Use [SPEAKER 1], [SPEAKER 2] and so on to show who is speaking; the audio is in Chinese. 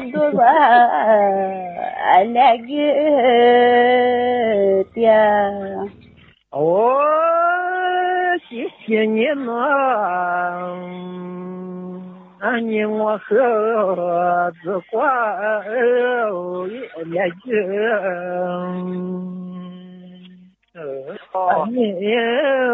[SPEAKER 1] 多吧，那个的。
[SPEAKER 2] 哦，谢谢你呢，你我和子挂也去，你。